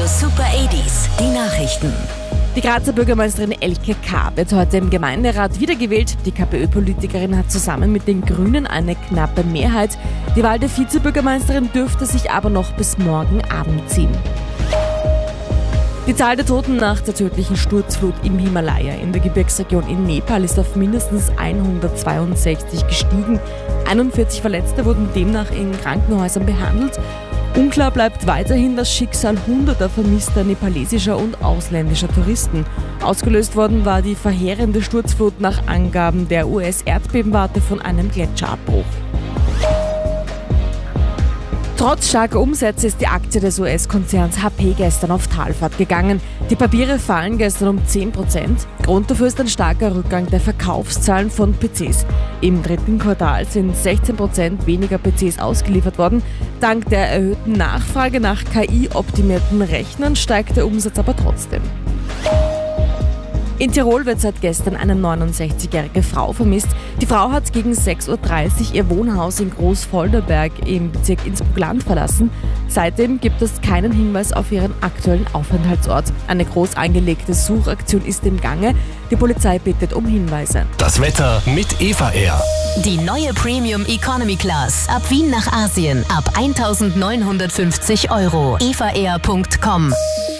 Super 80s, die Nachrichten. Die Grazer Bürgermeisterin Elke K. wird heute im Gemeinderat wiedergewählt. Die KPÖ-Politikerin hat zusammen mit den Grünen eine knappe Mehrheit. Die Wahl der Vizebürgermeisterin dürfte sich aber noch bis morgen Abend ziehen. Die Zahl der Toten nach der tödlichen Sturzflut im Himalaya in der Gebirgsregion in Nepal ist auf mindestens 162 gestiegen. 41 Verletzte wurden demnach in Krankenhäusern behandelt. Unklar bleibt weiterhin das Schicksal hunderter vermisster nepalesischer und ausländischer Touristen. Ausgelöst worden war die verheerende Sturzflut nach Angaben der US-Erdbebenwarte von einem Gletscherabbruch. Trotz starker Umsätze ist die Aktie des US-Konzerns HP gestern auf Talfahrt gegangen. Die Papiere fallen gestern um 10%. Grund dafür ist ein starker Rückgang der Verkaufszahlen von PCs. Im dritten Quartal sind 16% weniger PCs ausgeliefert worden. Dank der erhöhten Nachfrage nach KI-optimierten Rechnern steigt der Umsatz aber trotzdem. In Tirol wird seit gestern eine 69-jährige Frau vermisst. Die Frau hat gegen 6:30 Uhr ihr Wohnhaus in Großvolderberg im Bezirk Innsbruck-Land verlassen. Seitdem gibt es keinen Hinweis auf ihren aktuellen Aufenthaltsort. Eine groß angelegte Suchaktion ist im Gange. Die Polizei bittet um Hinweise. Das Wetter mit Eva Air. Die neue Premium Economy Class. Ab Wien nach Asien. Ab 1.950 €. evaair.com.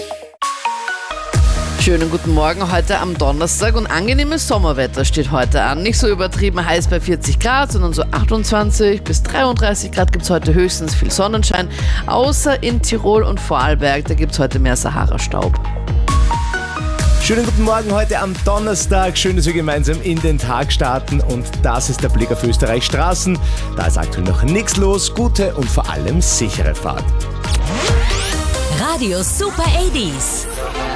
Schönen guten Morgen heute am Donnerstag und angenehmes Sommerwetter steht heute an. Nicht so übertrieben heiß bei 40 Grad, sondern so 28 bis 33 Grad gibt es heute höchstens viel Sonnenschein. Außer in Tirol und Vorarlberg, da gibt es heute mehr Sahara-Staub. Schönen guten Morgen heute am Donnerstag. Schön, dass wir gemeinsam in den Tag starten und das ist der Blick auf Österreichs Straßen. Da ist aktuell noch nichts los. Gute und vor allem sichere Fahrt. Radio Super 80s.